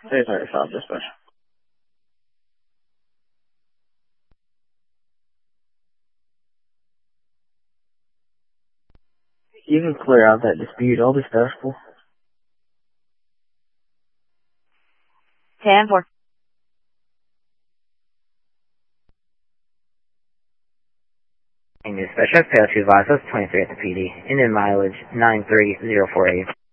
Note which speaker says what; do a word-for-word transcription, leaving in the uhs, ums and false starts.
Speaker 1: three thirty-five, dispatch. You can clear out that dispute. I'll be festival.
Speaker 2: ten four.
Speaker 3: And dispatch, I've failed to advise us twenty-three at the P D. Indian mileage nine three zero four eight.